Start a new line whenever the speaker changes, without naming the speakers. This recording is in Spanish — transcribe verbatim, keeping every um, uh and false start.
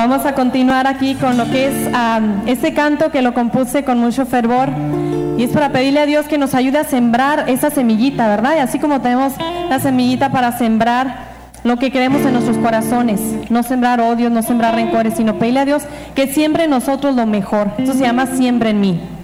Vamos a continuar aquí con lo que es um, este canto que lo compuse con mucho fervor, y es para pedirle a Dios que nos ayude a sembrar esa semillita, ¿verdad? Y así como tenemos la semillita para sembrar lo que queremos en nuestros corazones, no sembrar odios, no sembrar rencores, sino pedirle a Dios que siembre en nosotros lo mejor. Eso se llama siembra en mí.